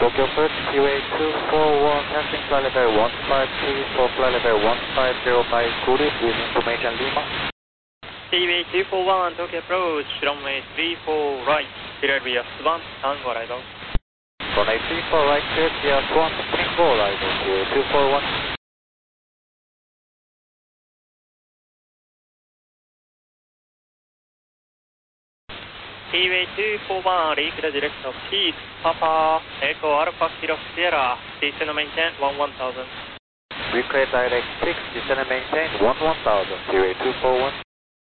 Tokyo First, QA 241, passing flight level 153 for flight level 150 by Guru with information Lima. QA 241, Tokyo approach, runway 34 right, Sierra Swan, Tango arrival. Runway 34 right, Sierra Swan, Tango arrival, QA 241. QA 241, reach the direction of East, Papa, Echo Alpha Kilo Sierra, descend and maintain 11,000. We clear direct 6, descend and maintain 11,000, QA 241.